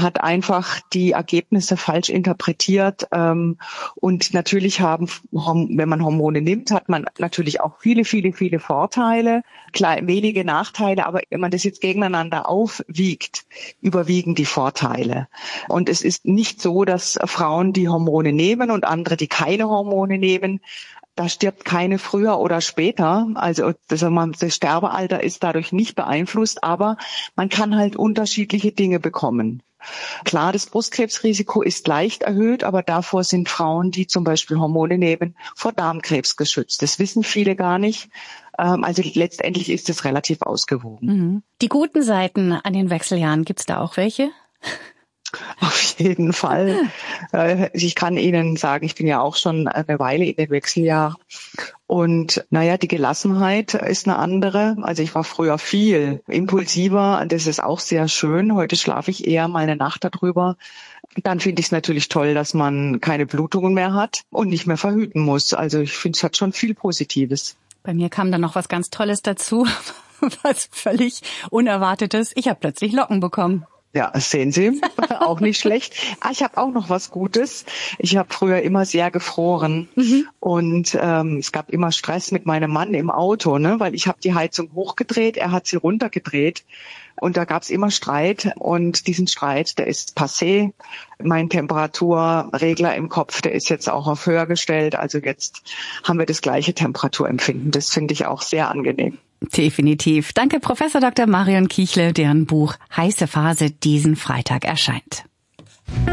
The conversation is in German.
hat einfach die Ergebnisse falsch interpretiert. Und natürlich wenn man Hormone nimmt, hat man natürlich auch viele, viele, viele Vorteile, wenige Nachteile. Aber wenn man das jetzt gegeneinander aufwiegt, überwiegen die Vorteile. Und es ist nicht so, dass Frauen, die Hormone nehmen und andere, die keine Hormone nehmen, da stirbt keine früher oder später. Also das Sterbealter ist dadurch nicht beeinflusst, aber man kann halt unterschiedliche Dinge bekommen. Klar, das Brustkrebsrisiko ist leicht erhöht, aber davor sind Frauen, die zum Beispiel Hormone nehmen, vor Darmkrebs geschützt. Das wissen viele gar nicht. Also letztendlich ist es relativ ausgewogen. Mhm. Die guten Seiten an den Wechseljahren, gibt's da auch welche? Auf jeden Fall. Ich kann Ihnen sagen, ich bin ja auch schon eine Weile in den Wechseljahren. Und die Gelassenheit ist eine andere. Also ich war früher viel impulsiver. Das ist auch sehr schön. Heute schlafe ich eher mal eine Nacht darüber. Dann finde ich es natürlich toll, dass man keine Blutungen mehr hat und nicht mehr verhüten muss. Also ich finde, es hat schon viel Positives. Bei mir kam dann noch was ganz Tolles dazu, was völlig Unerwartetes. Ich habe plötzlich Locken bekommen. Ja, sehen Sie, auch nicht schlecht. Ich habe auch noch was Gutes. Ich habe früher immer sehr gefroren und es gab immer Stress mit meinem Mann im Auto, weil ich habe die Heizung hochgedreht, er hat sie runtergedreht und da gab es immer Streit und diesen Streit, der ist passé. Mein Temperaturregler im Kopf, der ist jetzt auch auf höher gestellt, also jetzt haben wir das gleiche Temperaturempfinden. Das finde ich auch sehr angenehm. Definitiv. Danke, Professor Dr. Marion Kiechle, deren Buch Heiße Phase diesen Freitag erscheint.